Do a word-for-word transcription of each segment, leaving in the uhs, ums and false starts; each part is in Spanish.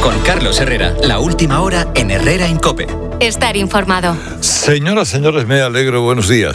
Con Carlos Herrera, la última hora en Herrera en COPE. Estar informado. Señoras, señores, me alegro. Buenos días.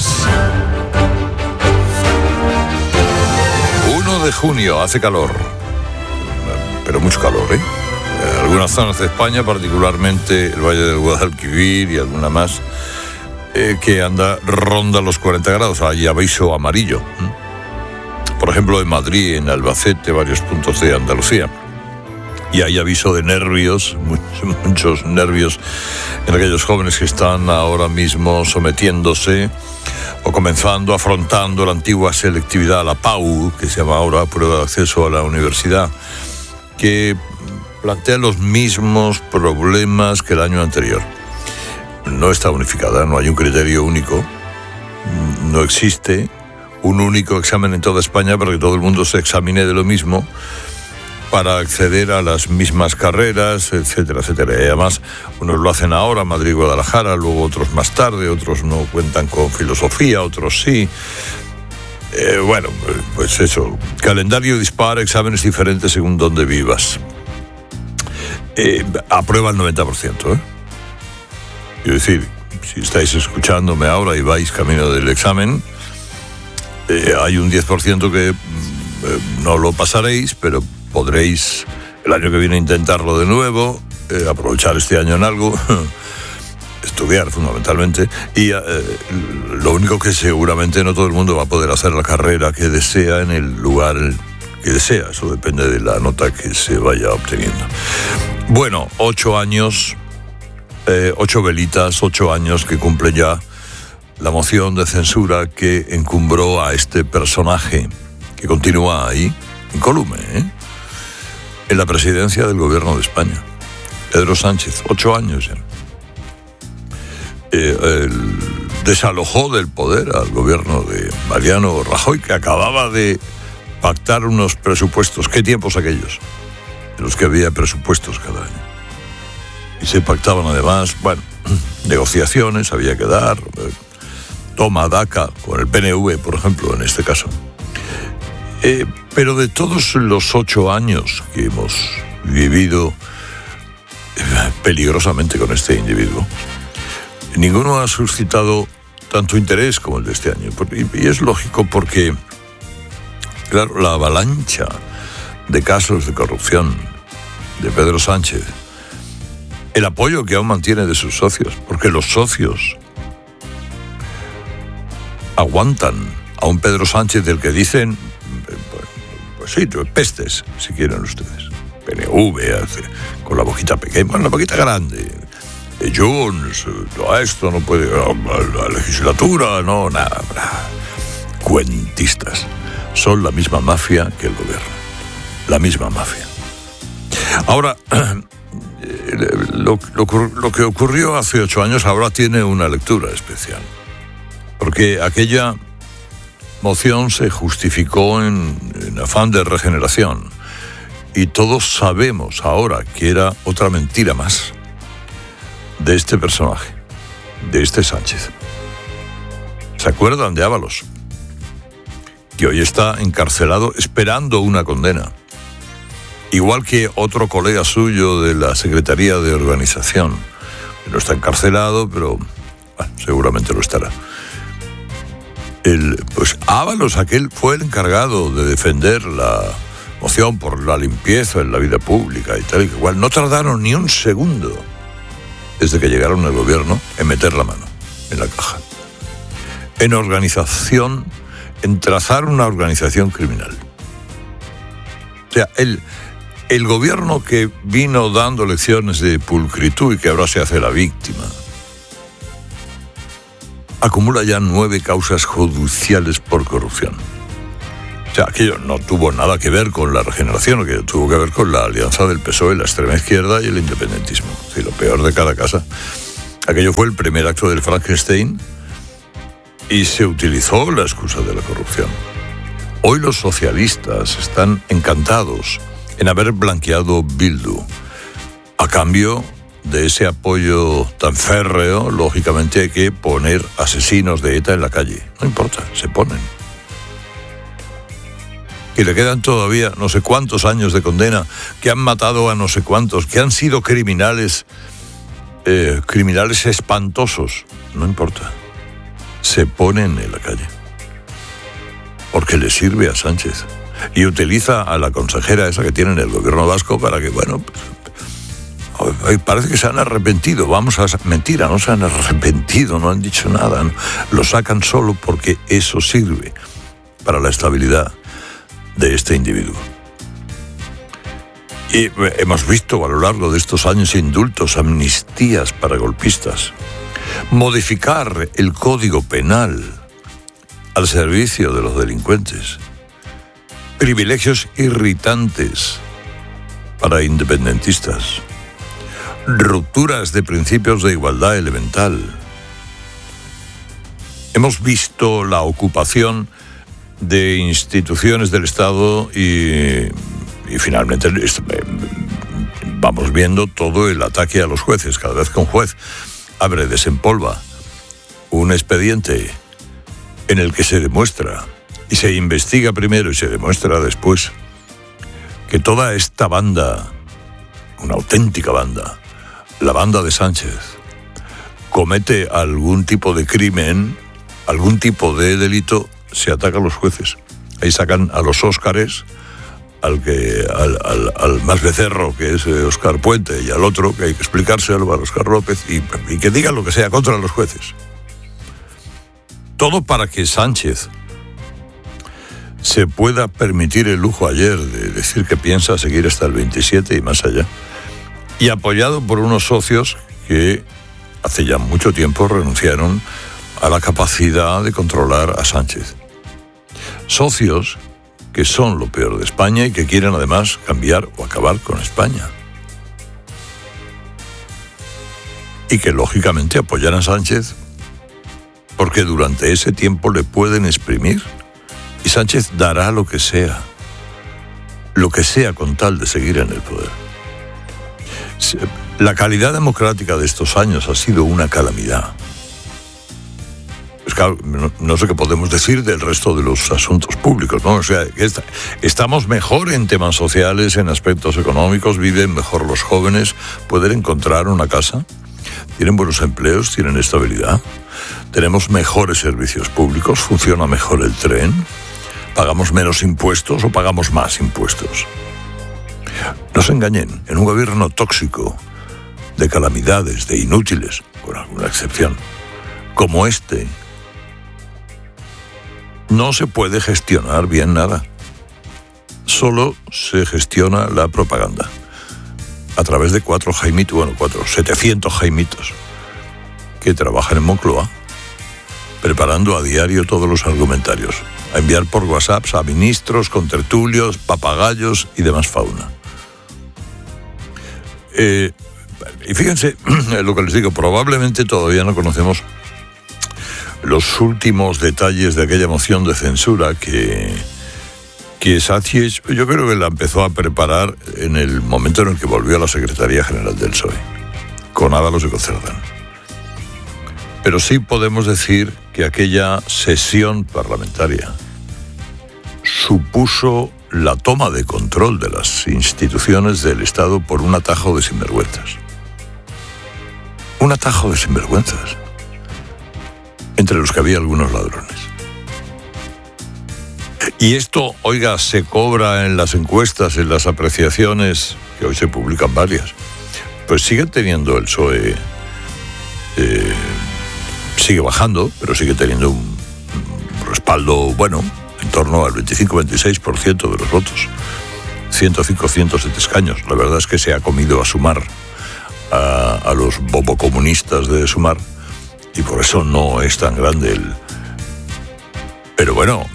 uno de junio, hace calor. Pero mucho calor, ¿eh? En algunas zonas de España, particularmente el Valle del Guadalquivir y alguna más, eh, que anda, ronda los cuarenta grados. Hay aviso amarillo. Por ejemplo, en Madrid, en Albacete, varios puntos de Andalucía. Y hay aviso de nervios, muchos, muchos nervios en aquellos jóvenes que están ahora mismo sometiéndose o comenzando, afrontando la antigua selectividad, la P A U, que se llama ahora Prueba de Acceso a la Universidad, que plantea los mismos problemas que el año anterior. No está unificada, no hay un criterio único, no existe un único examen en toda España para que todo el mundo se examine de lo mismo, para acceder a las mismas carreras, etcétera, etcétera. Y además, unos lo hacen ahora, Madrid y Guadalajara, luego otros más tarde, otros no cuentan con filosofía, otros sí. Eh, bueno, pues eso, calendario dispar, exámenes diferentes según donde vivas. Eh, aprueba el noventa por ciento, ¿eh? Quiero decir, si estáis escuchándome ahora y vais camino del examen, eh, hay un diez por ciento que eh, no lo pasaréis, pero podréis el año que viene intentarlo de nuevo, eh, aprovechar este año en algo, estudiar fundamentalmente, y eh, lo único que seguramente no todo el mundo va a poder hacer la carrera que desea en el lugar que desea, eso depende de la nota que se vaya obteniendo. Bueno, ocho años, eh, ocho velitas, ocho años que cumple ya la moción de censura que encumbró a este personaje que continúa ahí, incólume, ¿eh? en la presidencia del gobierno de España. Pedro Sánchez, ocho años ya. Eh, el, desalojó del poder al gobierno de Mariano Rajoy, que acababa de pactar unos presupuestos. ¿Qué tiempos aquellos? En los que había presupuestos cada año. Y se pactaban además, bueno, negociaciones, había que dar, eh, toma, daca, con el P N V, por ejemplo, en este caso. Eh, pero de todos los ocho años que hemos vivido eh, peligrosamente con este individuo, ninguno ha suscitado tanto interés como el de este año. Y, y es lógico porque, claro, la avalancha de casos de corrupción de Pedro Sánchez, el apoyo que aún mantiene de sus socios, porque los socios aguantan a un Pedro Sánchez del que dicen, pues sí, pestes, si quieren ustedes. P N V, con la boquita pequeña, con la boquita grande. Junts, no, esto no puede, la legislatura, no, nada, nada. Cuentistas. Son la misma mafia que el gobierno. La misma mafia. Ahora, lo, lo, lo que ocurrió hace ocho años ahora tiene una lectura especial. Porque aquella moción se justificó en, en afán de regeneración. Y todos sabemos ahora que era otra mentira más de este personaje, de este Sánchez. ¿Se acuerdan de Ábalos? Que hoy está encarcelado esperando una condena. Igual que otro colega suyo de la Secretaría de Organización, que no está encarcelado, pero bueno, seguramente lo estará. El, pues Ábalos, aquel, fue el encargado de defender la moción por la limpieza en la vida pública y tal y cual. No tardaron ni un segundo desde que llegaron al gobierno en meter la mano en la caja. En organización, en trazar una organización criminal. O sea, el, el gobierno que vino dando lecciones de pulcritud y que ahora se hace la víctima, acumula ya nueve causas judiciales por corrupción. O sea, aquello no tuvo nada que ver con la regeneración, aquello tuvo que ver con la alianza del P S O E, la extrema izquierda y el independentismo. Sí, lo peor de cada casa. Aquello fue el primer acto del Frankenstein y se utilizó la excusa de la corrupción. Hoy los socialistas están encantados en haber blanqueado Bildu. A cambio de ese apoyo tan férreo, lógicamente hay que poner asesinos de ETA en la calle. No importa, se ponen. que le quedan todavía no sé cuántos años de condena, que han matado a no sé cuántos, que han sido criminales, eh, criminales espantosos, no importa, se ponen en la calle, porque le sirve a Sánchez, y utiliza a la consejera esa que tiene en el gobierno vasco para que, bueno, pues, parece que se han arrepentido, vamos a... Mentira, no se han arrepentido, no han dicho nada, no, lo sacan solo porque eso sirve para la estabilidad de este individuo. Y hemos visto a lo largo de estos años indultos, amnistías para golpistas, modificar el Código Penal al servicio de los delincuentes, privilegios irritantes para independentistas, rupturas de principios de igualdad elemental. Hemos visto la ocupación de instituciones del Estado y, y finalmente vamos viendo todo el ataque a los jueces. Cada vez que un juez abre, desempolva un expediente en el que se demuestra, y se investiga primero y se demuestra después, que toda esta banda, una auténtica banda, la banda de Sánchez, comete algún tipo de crimen, algún tipo de delito, se ataca a los jueces. Ahí sacan a los Óscares, al, que, al, al, al más becerro, que es Óscar Puente, y al otro, que hay que explicárselo a Óscar López, y, y que digan lo que sea contra los jueces. Todo para que Sánchez se pueda permitir el lujo ayer de decir que piensa seguir hasta el veintisiete y más allá, y apoyado por unos socios que hace ya mucho tiempo renunciaron a la capacidad de controlar a Sánchez. Socios que son lo peor de España y que quieren además cambiar o acabar con España. Y que lógicamente apoyan a Sánchez porque durante ese tiempo le pueden exprimir y Sánchez dará lo que sea, lo que sea con tal de seguir en el poder. La calidad democrática de estos años ha sido una calamidad. Pues claro, no, no sé qué podemos decir del resto de los asuntos públicos, ¿no? O sea, esta, estamos mejor en temas sociales, en aspectos económicos, viven mejor los jóvenes, pueden encontrar una casa, tienen buenos empleos, tienen estabilidad, tenemos mejores servicios públicos, funciona mejor el tren, pagamos menos impuestos o pagamos más impuestos. No se engañen, en un gobierno tóxico, de calamidades, de inútiles, con alguna excepción, como este, no se puede gestionar bien nada. Solo se gestiona la propaganda a través de cuatro jaimitos, bueno, cuatro, setecientos jaimitos que trabajan en Moncloa, preparando a diario todos los argumentarios, a enviar por WhatsApp a ministros, contertulios, papagayos y demás fauna. Eh, y fíjense lo que les digo, probablemente todavía no conocemos los últimos detalles de aquella moción de censura que, que Sánchez, yo creo que la empezó a preparar en el momento en el que volvió a la Secretaría General del P S O E, con Ábalos y con Cerdán. Pero sí podemos decir que aquella sesión parlamentaria supuso la toma de control de las instituciones del Estado por un atajo de sinvergüenzas. Un atajo de sinvergüenzas, entre los que había algunos ladrones. Y esto, oiga, se cobra en las encuestas, en las apreciaciones, que hoy se publican varias, pues sigue teniendo el P S O E, eh, sigue bajando, pero sigue teniendo un, un respaldo bueno, en torno al veinticinco a veintiséis por ciento de los votos, ciento cinco, ciento siete escaños. La verdad es que se ha comido a Sumar, a, a los bobocomunistas de Sumar, y por eso no es tan grande el... Pero bueno,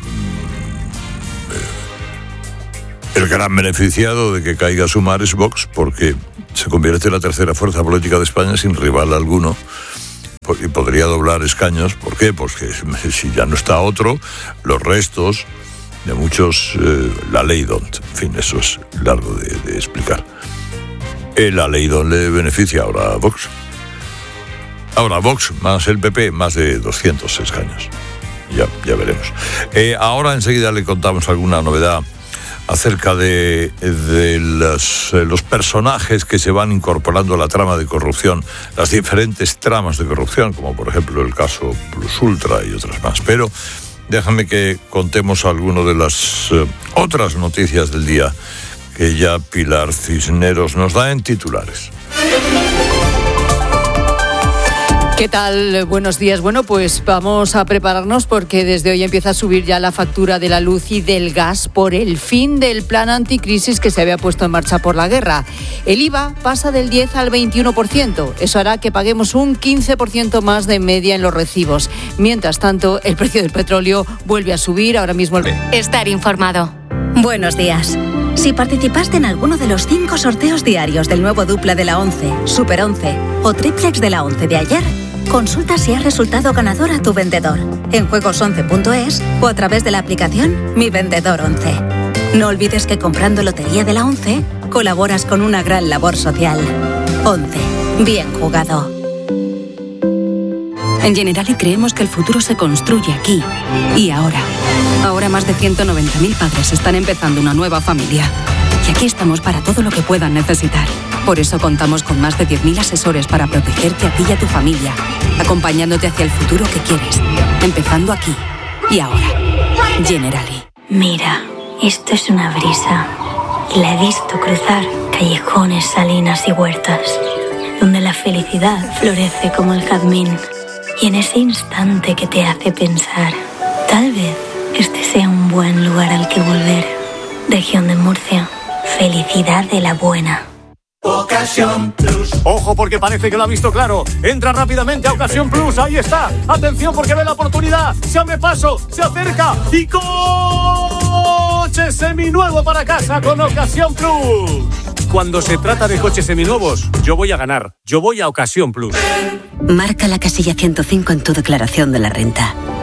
el gran beneficiado de que caiga Sumar es Vox, porque se convierte en la tercera fuerza política de España sin rival alguno, y podría doblar escaños. ¿Por qué? Pues que si ya no está otro, los restos de muchos, eh, la ley D'Hondt, en fin, eso es largo de, de explicar. Eh, la ley D'Hondt le beneficia ahora a Vox. Ahora Vox más el P P, más de doscientos escaños. Ya, ya veremos. Eh, ahora enseguida le contamos alguna novedad acerca de, de los, los personajes que se van incorporando a la trama de corrupción, las diferentes tramas de corrupción, como por ejemplo el caso Plus Ultra y otras más. Pero déjame que contemos algunas de las eh, otras noticias del día que ya Pilar Cisneros nos da en titulares. ¿Qué tal? Buenos días. Bueno, pues vamos a prepararnos porque desde hoy empieza a subir ya la factura de la luz y del gas por el fin del plan anticrisis que se había puesto en marcha por la guerra. El I V A pasa del diez al veintiuno por ciento. Eso hará que paguemos un quince por ciento más de media en los recibos. Mientras tanto, el precio del petróleo vuelve a subir. Ahora mismo el... Estar informado. Buenos días. Si participaste en alguno de los cinco sorteos diarios del nuevo dupla de la once, Super once o triplex de la once de ayer, consulta si has resultado ganador a tu vendedor en juegos once punto es o a través de la aplicación Mi Vendedor once. No olvides que comprando Lotería de la once colaboras con una gran labor social. once. Bien jugado. En Generali creemos que el futuro se construye aquí y ahora. Ahora más de ciento noventa mil padres están empezando una nueva familia. Y aquí estamos para todo lo que puedan necesitar. Por eso contamos con más de diez mil asesores para protegerte a ti y a tu familia, acompañándote hacia el futuro que quieres, empezando aquí y ahora. Generali. Mira, esto es una brisa. Y la he visto cruzar callejones, salinas y huertas, donde la felicidad florece como el jazmín. Y en ese instante que te hace pensar, tal vez este sea un buen lugar al que volver. Región de Murcia. Felicidad de la buena. Ocasión Plus. Ojo porque parece que lo ha visto claro. Entra rápidamente a Ocasión Plus. Ahí está. Atención porque ve la oportunidad. Se abre paso, se acerca y coche seminuevo para casa con Ocasión Plus. Cuando se trata de coches seminuevos, yo voy a ganar. Yo voy a Ocasión Plus. Marca la casilla ciento cinco en tu declaración de la renta.